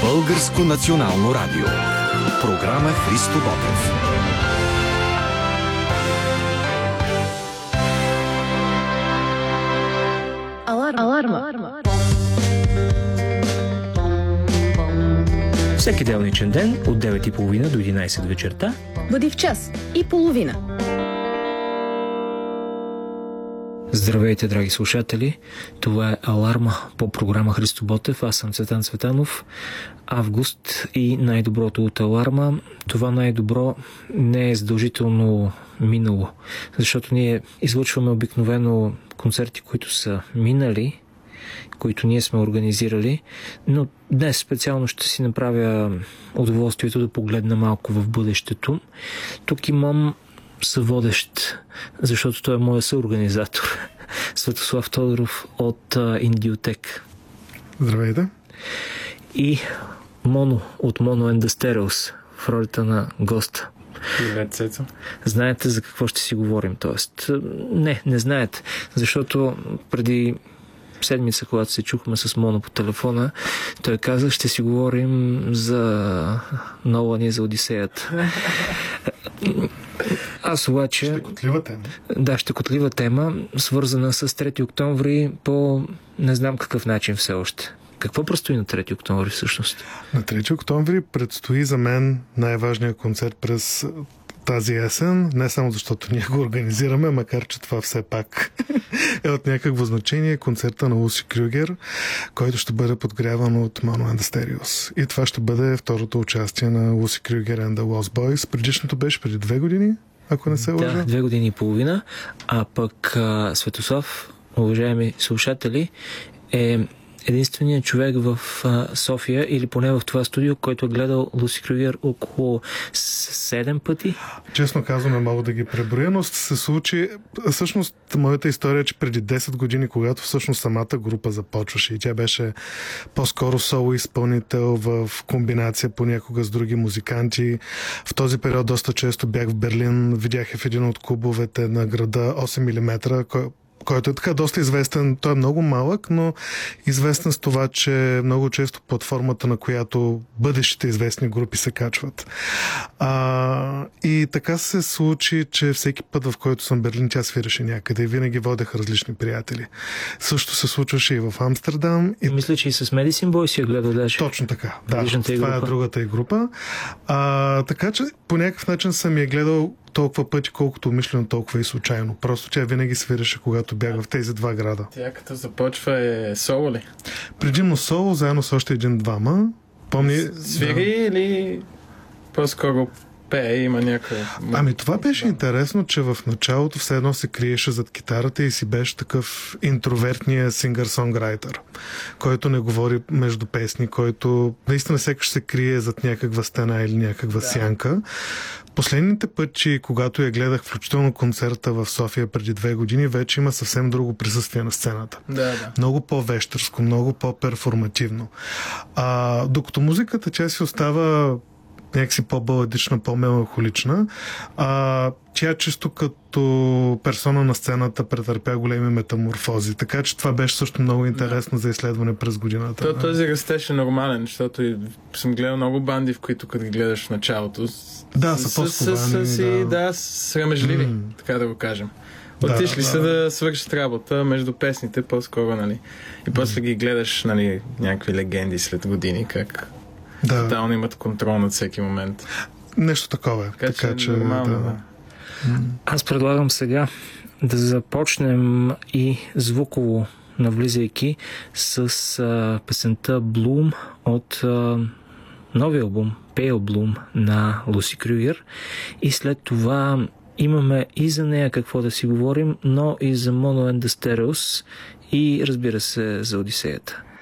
Българско национално радио. Програма Христо Ботев. Аларма. Всеки делничен ден от 9:30 до 11 вечерта Бъди в час и половина. Здравейте, драги слушатели! Това е Аларма по програма Христо Ботев. Аз съм Цветан Цветанов. Август и най-доброто от Аларма. Това най-добро не е задължително минало, защото ние излъчваме обикновено концерти, които са минали, които ние сме организирали, но днес специално ще си направя удоволствието да погледна малко в бъдещето. Тук имам съводещ, защото той е моя съорганизатор, Светослав Тодоров от Индиотек. Здравейте! И Моно от Mono and the Stereos в ролята на госта. Привет, Цецо. Знаете за какво ще си говорим, т.е. Не знаете, защото преди седмица, когато се чухме с Моно по телефона, той каза, ще си говорим за Нолан и за Одисеята. Аз обаче... Щекотлива тема. Да, щекотлива тема, свързана с 3 октомври по не знам какъв начин все още. Какво предстои на 3 октомври всъщност? На 3 октомври предстои за мен най-важният концерт през тази есен, не само защото ние го организираме, макар че това все пак е от някакво значение, концерта на Луси Крюгер, който ще бъде подгряван от Mono and the Stereos. И това ще бъде второто участие на Луси Крюгер and the Lost Boys. Предишното беше преди 2 години, ако не се лъжа. Да, 2 години и половина. А пък Светослав, уважаеми слушатели, е единственият човек в София, или поне в това студио, който е гледал Луси Крюгер около 7 пъти. Честно казвам, мога да ги преброя, но се случи... Всъщност, моята история е, че преди 10 години, когато всъщност самата група започваше и тя беше по-скоро соло изпълнител в комбинация понякога с други музиканти. В този период доста често бях в Берлин, видях в един от клубовете на града 8 мм, който е така доста известен. Той е много малък, но известен с това, че много често платформата, на която бъдещите известни групи се качват. И така се случи, че всеки път, в който съм в Берлин, тя свираше някъде и винаги водех различни приятели. Също се случваше и в Амстердам. И... Мисля, че и с Medicine Boy си я гледал даже. Точно така. Да, това е другата й група. Така че по някакъв начин съм я гледал толкова пъти, колкото умишлено, толкова и случайно. Просто тя винаги свиреше, когато бях в тези два града. Тя като започва е соло ли? Предимно соло, заедно с още един-двама. Помни... Свири или по-скоро пее, има някой... Ами това беше интересно, че в началото все едно се криеше зад китарата и си беше такъв интровертния сингър-сонграйтер, който не говори между песни, който наистина сякаш се крие зад някаква стена или някаква сянка. Последните пъти, когато я гледах, включително концерта в София преди 2 години, вече има съвсем друго присъствие на сцената. Да. Много по-вещерско, много по-перформативно. Докато музиката тя си остава някакси по-баладична, по-меланхолична. Тя чисто като персона на сцената претърпя големи метаморфози. Така че това беше също много интересно за изследване през годината. Този растеж е нормален, защото съм гледал много банди, в които като ги гледаш в началото са по-сковани. срамежливи, така да го кажем. Отишли са да свършат работа между песните по-скоро, нали? И после ги гледаш, нали, някакви легенди след години, как тотално имат контрол над всеки момент. Нещо такова. Така че нормално, да. Аз предлагам сега да започнем и звуково навлизайки с песента Bloom от новия албум Pale Bloom на Луси Крюгер, и след това имаме и за нея какво да си говорим, но и за Mono and the Stereos и разбира се за Одисеята.